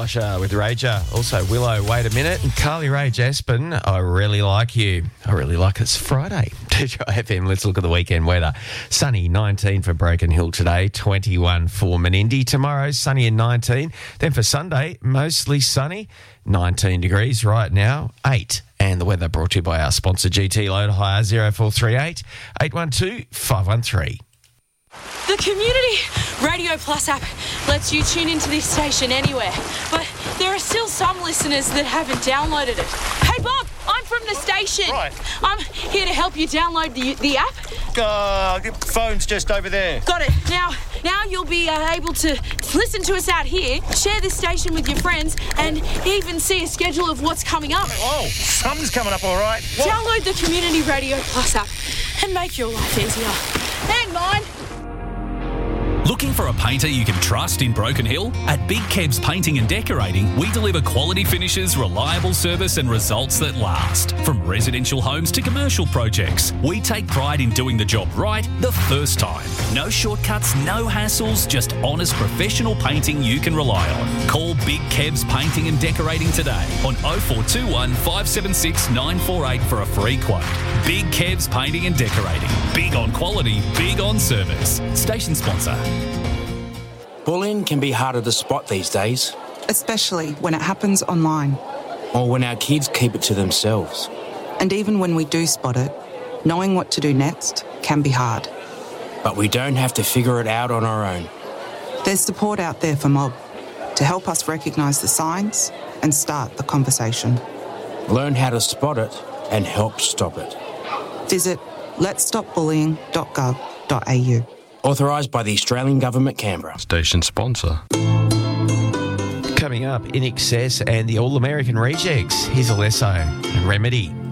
Dishwasher with Rager. Also, Willow, Wait a Minute. And Carly Rae Jepsen, I Really Like You. I really like it's Friday. FM, let's look at the weekend weather. Sunny, 19 for Broken Hill today, 21 for Menindee. Tomorrow, sunny and 19. Then for Sunday, mostly sunny, 19 degrees right now, 8. And the weather brought to you by our sponsor, GT Load Hire, 0438 812 513. The Community Radio Plus app lets you tune into this station anywhere, but there are still some listeners that haven't downloaded it. Hey Bob, I'm from the station. Right. I'm here to help you download the app. Your phone's just over there. Got it. Now you'll be able to listen to us out here, share this station with your friends, and even see a schedule of what's coming up. Oh, something's coming up all right. What? Download the Community Radio Plus app and make your life easier. And mine. Looking for a painter you can trust in Broken Hill? At Big Kebs Painting and Decorating, we deliver quality finishes, reliable service and results that last. From residential homes to commercial projects, we take pride in doing the job right the first time. No shortcuts, no hassles, just honest professional painting you can rely on. Call Big Kebs Painting and Decorating today on 0421 576 948 for a free quote. Big Kebs Painting and Decorating. Big on quality, big on service. Station sponsor. Bullying can be harder to spot these days. Especially when it happens online. Or when our kids keep it to themselves. And even when we do spot it, knowing what to do next can be hard. But we don't have to figure it out on our own. There's support out there for Mob to help us recognise the signs and start the conversation. Learn how to spot it and help stop it. Visit letsstopbullying.gov.au. Authorised by the Australian Government, Canberra. Station sponsor. Coming up, In Excess and the All-American Rejects. Here's Alesso and Remedy.